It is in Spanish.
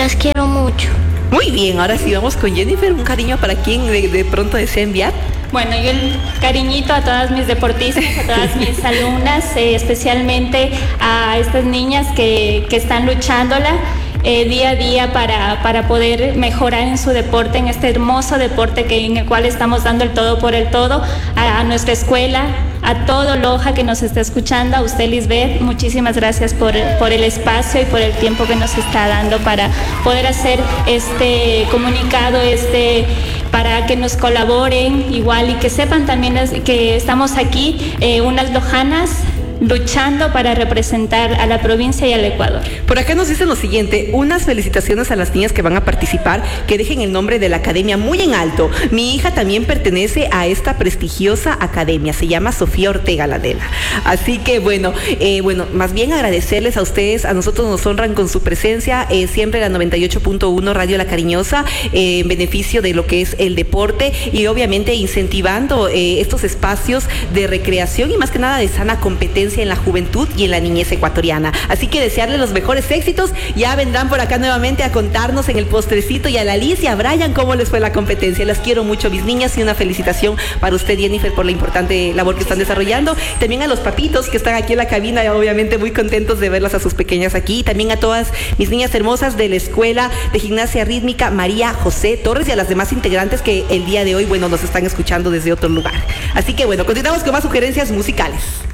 Las quiero mucho. Muy bien, ahora sí vamos con Jennifer. ¿Un cariño para quien de pronto desea enviar? Bueno, yo el cariñito a todas mis deportistas, a todas mis alumnas, especialmente a estas niñas que están luchándola día a día para poder mejorar en su deporte, en este hermoso deporte en el cual estamos dando el todo por el todo, a nuestra escuela, a todo Loja que nos está escuchando, a usted Lisbeth, muchísimas gracias por el espacio y por el tiempo que nos está dando para poder hacer este comunicado, para que nos colaboren igual y que sepan también que estamos aquí, unas lojanas, luchando para representar a la provincia y al Ecuador. Por acá nos dicen lo siguiente: unas felicitaciones a las niñas que van a participar, que dejen el nombre de la academia muy en alto. Mi hija también pertenece a esta prestigiosa academia, se llama Sofía Ortega Ladela. Así que bueno, más bien agradecerles a ustedes, a nosotros nos honran con su presencia, siempre la 98.1 Radio La Cariñosa, en beneficio de lo que es el deporte y obviamente incentivando estos espacios de recreación y más que nada de sana competencia en la juventud y en la niñez ecuatoriana. Así que desearles los mejores éxitos. Ya vendrán por acá nuevamente a contarnos en el postrecito, y a la Liz y a Brian cómo les fue la competencia. Las quiero mucho, mis niñas, y una felicitación para usted, Jennifer, por la importante labor que están desarrollando. También a los papitos que están aquí en la cabina, obviamente muy contentos de verlas a sus pequeñas aquí. También a todas mis niñas hermosas de la Escuela de Gimnasia Rítmica María José Torres y a las demás integrantes que el día de hoy, nos están escuchando desde otro lugar. Así que continuamos con más sugerencias musicales.